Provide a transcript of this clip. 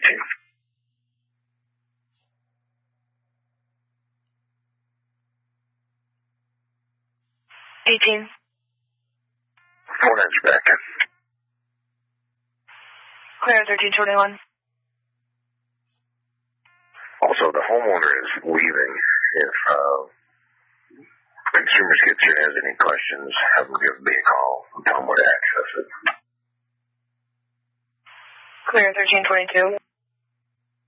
18. 18. 49's back. Clear 1321. Also, the homeowner is leaving. If Consumer Kitchen has any questions, have them give me a call and tell them where to access it. Clear 1322.